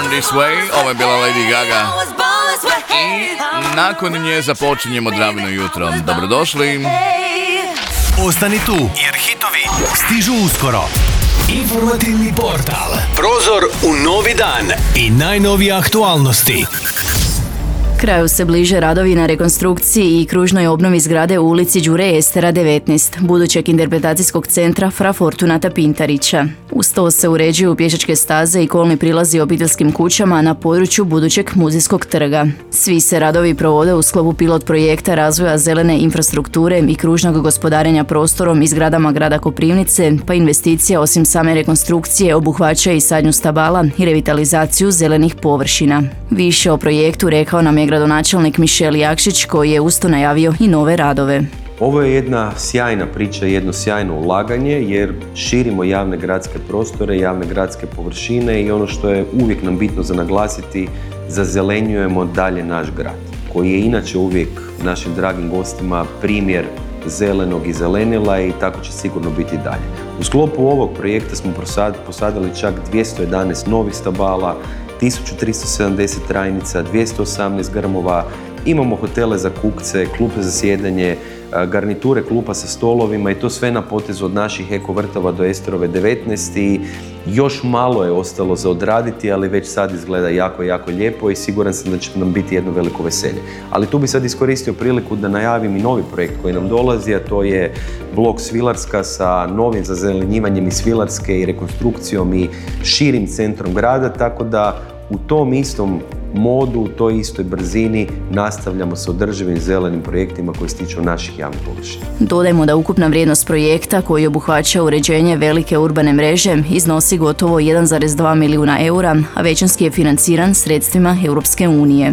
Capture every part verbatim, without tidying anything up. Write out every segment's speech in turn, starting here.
This Way, ovo je bila Lady Gaga. I nakon nje započinjemo Dravino jutro. Dobrodošli. Ostani tu, jer hitovi stižu uskoro. Informativni portal. Prozor u novi dan i najnovije aktualnosti. Kraju se bliže radovi na rekonstrukciji i kružnoj obnovi zgrade u ulici Đure Estera devetnaest, budućeg interpretacijskog centra Fra Fortunata Pintarića. Uz to se uređuju pješačke staze i kolni prilazi obiteljskim kućama na području budućeg muzejskog trga. Svi se radovi provode u sklopu pilot projekta razvoja zelene infrastrukture i kružnog gospodarenja prostorom i zgradama grada Koprivnice, pa investicija osim same rekonstrukcije obuhvaća i sadnju stabala i revitalizaciju zelenih površina. Više o projektu rekao nam je gradonačelnik Mišel Jakšić, koji je usto najavio i nove radove. Ovo je jedna sjajna priča, jedno sjajno ulaganje jer širimo javne gradske prostore, javne gradske površine i ono što je uvijek nam bitno za naglasiti, zazelenjujemo dalje naš grad, koji je inače uvijek našim dragim gostima primjer zelenog i zelenila i tako će sigurno biti dalje. U sklopu ovog projekta smo posadili čak dvjesto jedanaest novih stabala, tisuću tristo sedamdeset trajnica, dvjesto osamnaest grmova, imamo hotele za kukce, klupe za sjedanje, garniture klupa sa stolovima i to sve na potezu od naših eko vrtova do Esterove devetnaest i još malo je ostalo za odraditi, ali već sad izgleda jako, jako lijepo i siguran sam da će nam biti jedno veliko veselje. Ali tu bi sad iskoristio priliku da najavim i novi projekt koji nam dolazi, a to je blok Svilarska sa novim zazelenjivanjem i Svilarske i rekonstrukcijom i širim centrom grada, tako da u tom istom modu, u toj istoj brzini nastavljamo sa održivim zelenim projektima koji se tiču naših javnih površina. Dodajmo da ukupna vrijednost projekta, koji obuhvaća uređenje velike urbane mreže, iznosi gotovo jedan zarez dva milijuna eura, a većinski je financiran sredstvima Europske unije.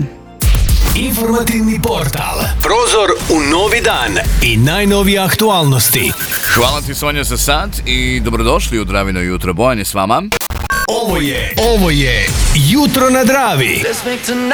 Informativni portal. Prozor u novi dan i najnovije aktualnosti. Hvala ti, Sonja, za sat i dobrodošli u Dravino jutro. Bojan je s vama. Ovo je, ovo je Jutro na Dravi.